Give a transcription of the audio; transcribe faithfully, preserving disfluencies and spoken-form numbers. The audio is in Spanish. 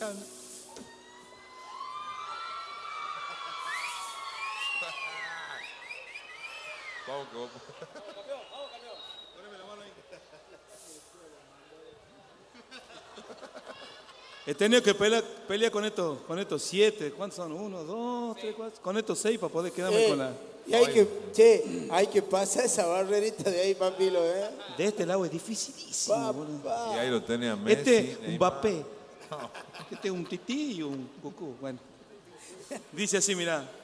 escuchando. Vamos, que vamos. Vamos, campeón, vamos, campeón. Poneme la mano ahí. He tenido que pelear, pelear con estos, con estos siete. ¿Cuántos son? Uno, dos, tres, cuatro. Con estos seis para poder quedarme Eh, con la. y hay que, che, hay que pasar esa barrerita de ahí, papilo, ¿eh? De este lado es dificilísimo, boludo. Y ahí lo tenía Messi. Este, un Neymar. Mbappé. Este es un Tití y un Goku. Bueno. Dice así, mirá.